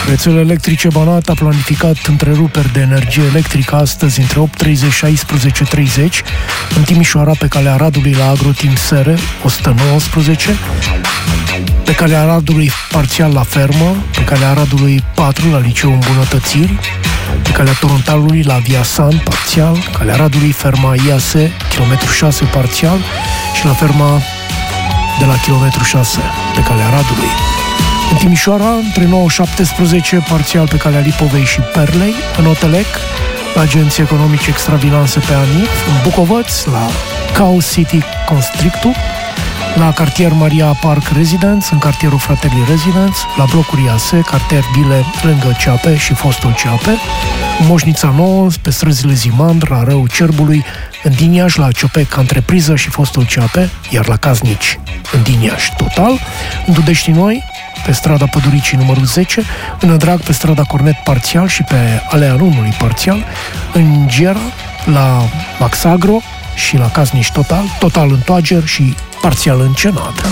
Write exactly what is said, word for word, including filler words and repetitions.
Rețele electrice Banat a planificat întreruperi de energie electrică astăzi între opt treizeci și șaisprezece treizeci în Timișoara pe calea Aradului la Agrotim Sere o sută nouăsprezece, pe calea Aradului parțial la Fermă, pe calea Aradului patru la Liceul Îmbunătățiri, pe calea Torontalului la Via San parțial, calea Aradului Ferma Iase, kilometru șase parțial și la Ferma de la kilometru șase pe calea Aradului. În Timișoara, între nouă și șaptesprezece, parțial pe calea Lipovei și Perlei, în Otelec, la Agenții Economici Extravilanse pe ANIF, în Bucovăț, la Chaos City Constrictu, la cartier Maria Park Residence, în cartierul Fratelli Residence, la blocuri I A S E, cartier Ghile, lângă Ceape și fostul Ceape, în Moșnița Nouă, pe străzile Zimandr, la Râul Cerbului, în Diniaș, la Ciopec, Antrepriză și fostul Ceape, iar la Caznici, în Diniaș, total, în Dudești Noi, pe strada Păduricii numărul zece, în Ădrag, pe strada Cornet parțial și pe Alea Runului parțial, în Gera, la Maxagro și la Caznici total, total în Toager și parțial în Cenat.